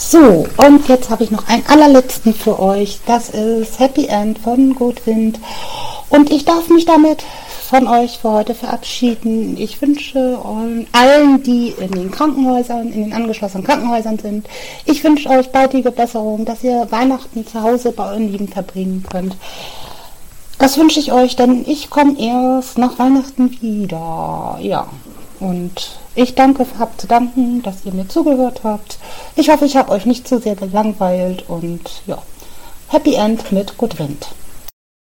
So, und jetzt habe ich noch einen allerletzten für euch. Das ist Happy End von Goodwind. Und ich darf mich damit von euch für heute verabschieden. Ich wünsche allen, die in den Krankenhäusern, in den angeschlossenen Krankenhäusern sind, ich wünsche euch baldige Besserung, dass ihr Weihnachten zu Hause bei euren Lieben verbringen könnt. Das wünsche ich euch, denn ich komme erst nach Weihnachten wieder. Ja, und ich habe zu danken, dass ihr mir zugehört habt. Ich hoffe, ich habe euch nicht zu sehr gelangweilt und ja, Happy End mit Goodwind.